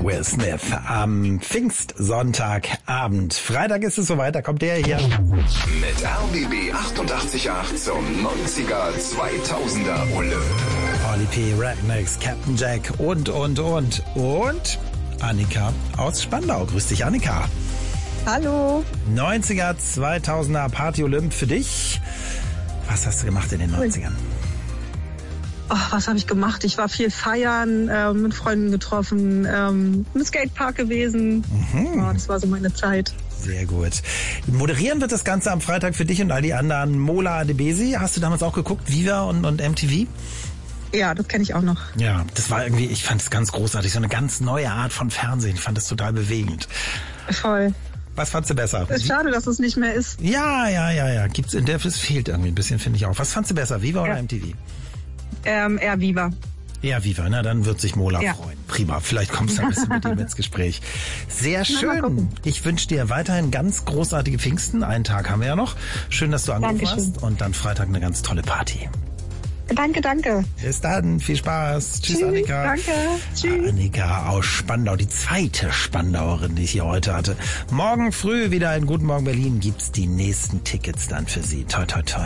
Will Smith am Pfingstsonntagabend. Freitag ist es soweit, da kommt der hier. Mit RBB 88.8 zum 90er 2000er Olymp. Oli P., Rednecks, Captain Jack und Annika aus Spandau. Grüß dich, Annika. Hallo. 90er, 2000er Party Olymp für dich. Was hast du gemacht in den 90ern? Was habe ich gemacht? Ich war viel feiern, mit Freunden getroffen, im Skatepark gewesen. Das war so meine Zeit. Sehr gut. Moderieren wird das Ganze am Freitag für dich und all die anderen. Mola Adebisi, hast du damals auch geguckt? Viva und MTV? Ja, das kenne ich auch noch. Ja, das war irgendwie, ich fand es ganz großartig. So eine ganz neue Art von Fernsehen. Ich fand das total bewegend. Voll. Was fandst du besser? Ist schade, dass es nicht mehr ist. Ja. Gibt's in der, es fehlt irgendwie ein bisschen, finde ich auch. Was fandst du besser, Viva oder MTV? Eher Viva. Eher Viva, na dann wird sich Mola freuen. Prima, vielleicht kommst du ein bisschen mit ihm ins Gespräch. Sehr schön. Ich wünsche dir weiterhin ganz großartige Pfingsten. Einen Tag haben wir ja noch. Schön, dass du angerufen hast. Und dann Freitag eine ganz tolle Party. Danke. Bis dann, viel Spaß. Tschüss, Annika. Danke. Tschüss. Annika aus Spandau, die zweite Spandauerin, die ich hier heute hatte. Morgen früh wieder in Guten Morgen Berlin gibt's die nächsten Tickets dann für Sie. Toi, toi, toi.